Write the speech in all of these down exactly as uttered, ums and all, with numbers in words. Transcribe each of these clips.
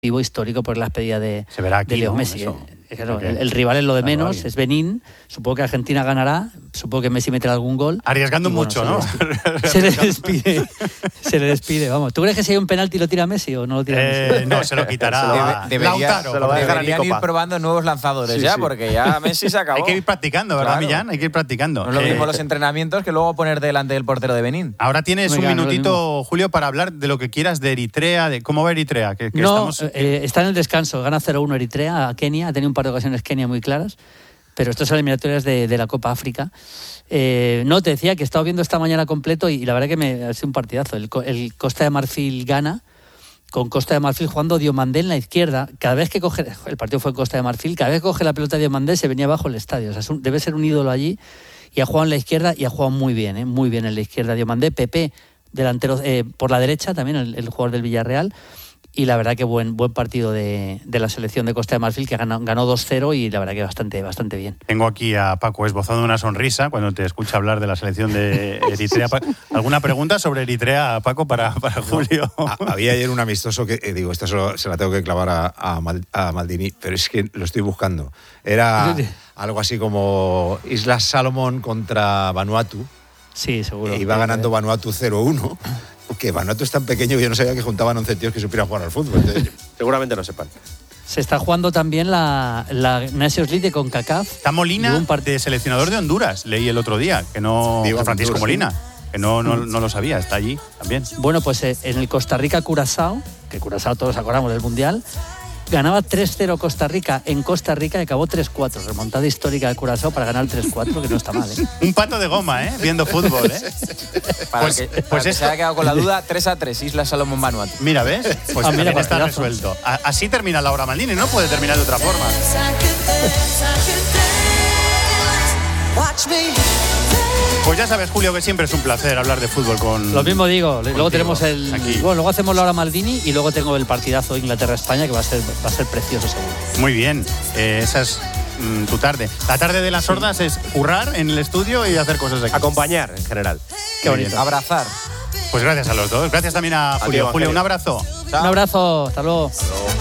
histórico por la despedida de, Se verá aquí, de Leo ¿no? Messi. Eso. Eh, claro, Okay. el, el rival es lo de Claro, menos, vale. es Benín. Supongo que Argentina ganará, supongo que Messi meterá algún gol. Arriesgando y, bueno, mucho, se ¿no? le despide. Se le despide, se le despide, vamos. ¿Tú crees que si hay un penalti lo tira Messi o no lo tira Eh, Messi? no, se lo quitará Se lo a debería- Lautaro. se lo va a dejar a Deberían ir Nicopa. probando nuevos lanzadores Sí, ya, sí. porque ya Messi se acabó. Hay que ir practicando, ¿verdad, Claro. Millán? Hay que ir practicando. No es lo Eh, mismo los entrenamientos que luego poner delante del portero de Benín. Ahora tienes Venga, un no es lo minutito, Julio, para hablar de lo que quieras de Eritrea, de cómo va Eritrea. Que, que No, estamos... eh, está en el descanso. Gana cero uno Eritrea a Kenia. Ha tenido un par de ocasiones Kenia muy claras. Pero esto son eliminatorias de, de la Copa África. Eh, no, te decía que he estado viendo esta mañana completo y, y la verdad que me ha sido un partidazo. El, co- el Costa de Marfil gana, con Costa de Marfil jugando Diomandé en la izquierda. Cada vez que coge, el partido fue en Costa de Marfil, cada vez que coge la pelota de Diomandé se venía abajo el estadio. O sea, es un- debe ser un ídolo allí. Y ha jugado en la izquierda y ha jugado muy bien, ¿eh? Muy bien en la izquierda. Diomandé, Pepe, delantero eh, por la derecha, también el, el jugador del Villarreal. Y la verdad que buen buen partido de, de la selección de Costa de Marfil, que ganó, ganó dos cero y la verdad que bastante, bastante bien. Tengo aquí a Paco esbozando una sonrisa cuando te escucha hablar de la selección de Eritrea. Pa- ¿Alguna pregunta sobre Eritrea, Paco, para, para Julio? Ha- Había ayer un amistoso que, eh, digo, esta se, lo- se la tengo que clavar a, a Mal- a Maldini, pero es que lo estoy buscando. Era algo así como Islas Salomón contra Vanuatu. Sí, seguro. E iba ganando Vanuatu cero uno. Que Vanuatu es tan pequeño que yo no sabía que juntaban once tíos que supieran jugar al fútbol. Entonces, Seguramente no sepan. Se está jugando también la, la Nations League de CONCACAF. Está Molina, Y un part- de seleccionador de Honduras, leí el otro día, que no... Diego Francisco Honduras, Molina, que no, no, no lo sabía, está allí también. Bueno, pues eh, en el Costa Rica-Curazao, que Curazao todos acordamos del Mundial, ganaba tres cero Costa Rica en Costa Rica y acabó tres cuatro. Remontada histórica de Curazao para ganar tres cuatro, que no está mal, ¿eh? Un pato de goma, ¿eh? Viendo fútbol, ¿eh? Para Pues- que, pues para que esto- se haya quedado con la duda, tres a tres, Islas Salomón Vanuatu. Mira, ¿ves? Pues Ah, mira, también está partidazo. resuelto. A- así termina la hora Maldini, no puede terminar de otra forma. Pues ya sabes, Julio, que siempre es un placer hablar de fútbol con... Lo mismo digo, luego contigo, tenemos el aquí. bueno, luego hacemos la hora Maldini y luego tengo el partidazo Inglaterra-España, que va a ser va a ser precioso seguro. Muy bien, eh, esa es mm, tu tarde. La tarde de las sordas es currar en el estudio y hacer cosas aquí. Acompañar, en general. Qué bonito. Abrazar. Pues gracias a los dos. Gracias también a Julio. Evangelio. Julio, un abrazo. Un abrazo, hasta luego.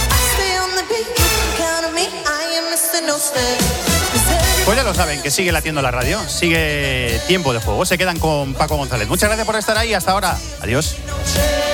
Pues ya lo saben, que sigue latiendo la radio, sigue Tiempo de Juego. Se quedan con Paco González. Muchas gracias por estar ahí. Hasta ahora. Adiós.